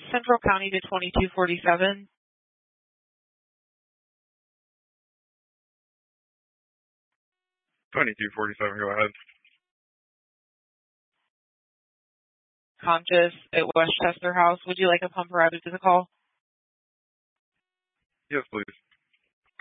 Central County to 2247. 2247, go ahead. Conscious at Westchester House. Would you like a pump routed to the call? Yes, please.